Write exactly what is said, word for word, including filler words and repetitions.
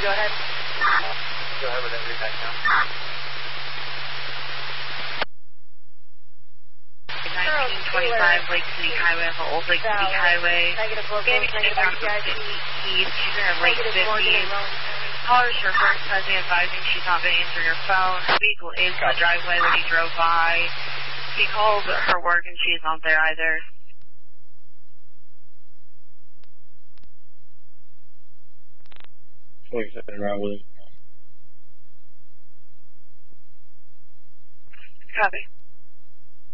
go ahead. Go ahead with that read back now. nineteen twenty-five Lake City Highway, the old Lake City Highway. Negative locals, Maybe negative down R T I G. East, she's in her late fifties. Callers her first cousin advising she's not been answering her phone. Her vehicle is in the driveway that he drove by. He called her work and she's not there either. twenty-seven around with it. Copy.